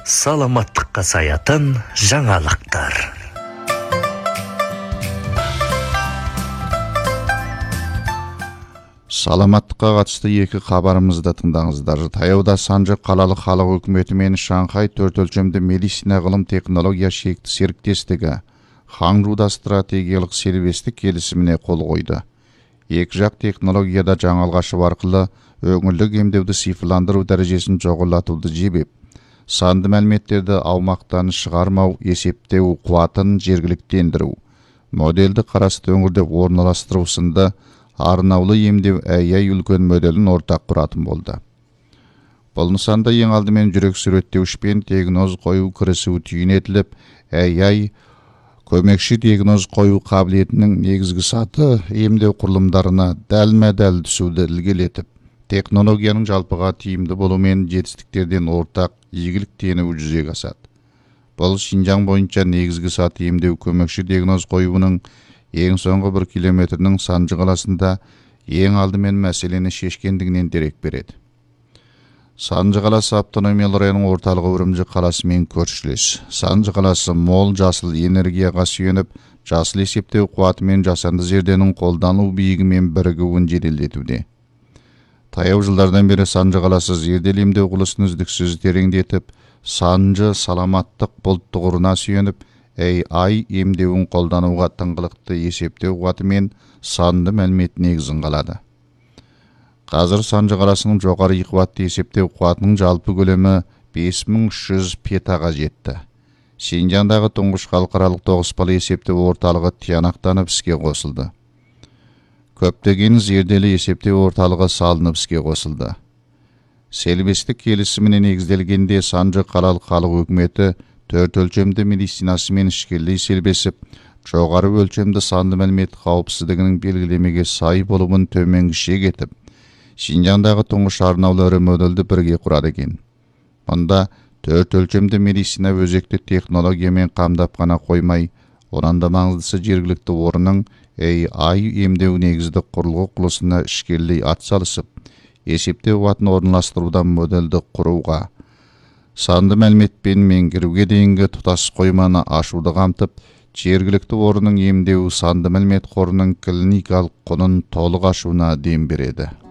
саламаттыкка саятын жаңалыктар. Саламаттыкка катысты эки кабарымызды тыңдаңыздар. Таяуда Санжы қалалық халық өкмөтү менен Шанхай төрт өлчөмдүү медицина гылым технология шекти сериктестиги Ханчжоуда стратегиялык сервистик келисимине кол койду. Эки жак технологияда жаңалгашуу аркылуу өңүрлүк эмдөөдү цифрландыруу дарежесин жогорулатууду жибип, санды маалиметтерди аумактан чыгармау, эсептөө кубатын жергиликтендирүү, моделди карасты өңүрдө орналаштыруу сынды арнаулы эмдөө AI үлкөн моделин ортак куратын болду. Бул нысанда эң алдымен жүрөк сүрөттөөшпен диагноз коюу кырсуу түйүн этилип, AI көмөкчү диагноз коюу кабилетинин негизги саты эмдөө курулумдарына далма-дал түсүүдү илгилетип, технологиянын жалпыга тийимдүү болуу менен жетиштиктерден ортак ийгилик тeenүү жүзөгө асат. Бул Шинжаң боюнча негизги саты эмдөө көмөкчү диагноз коюунун эң соңку 1 километринин Санжы каласында эң алдымен маселени шешкендигинен дерек берет. Санжы каласы автономиялык районунун орталыгы Үрүмчү каласы менен көршүлөс. Санжы каласы мол жасыл энергияга сүйөнүп, жасыл эсептөө кубаты менен жасанды зерденин колдонуу бийиги менен биригүүн жеделдетүүдө. Таяу жылдардан бери Санжы каласы зерделүү эмдөө курулушун үздүксүз тереңдетип, Санжы саламаттык болттугуруна сүйөнүп, AI эмдөөүн колдонууга тыңгылыктуу эсептөө кубаты менен санды маалимет негизин калады. Азыр Санжы каласынын жогору кубаттуу эсептөө кубатынын жалпы көлөмү 5300 петага жетти. Шинжаңдагы туңгуш калкаралык 9 бала эсептөө орталыгы тиянактанып иске косулду. Көптөгөн зерделүү эсептөө орталыгы салынып иске косулду. Сервистик келисимине негизделгенде Санжы калалык халық өкмөтү төрт өлчөмдүү медицинасы менен ишкерлей селбесип, жогору өлчөмдүү санды маалимет каупсыздыгынын белгилемеге сай болуун төмөнкү шегетип, Шинжаңдагы туңгуш арнаулуу модулду бирге курат экен. Мында төрт өлчөмдүү медицина өзөктүү технология менен камдап гана коймай, онан да маңыздысы жергиликтүү орунун AI эмдөө негизди курулгу кылуусуна ишкерлей атсалышып, эсептөө кубатын орунлаштыруудан модулду курууга, санды маалиметпен меңгерүүгө дейинги туташ койманы ашууду камтып, жергиликтүү орунун эмдөө санды маалимет корунун клиникалык конун толук ашууна дем береді.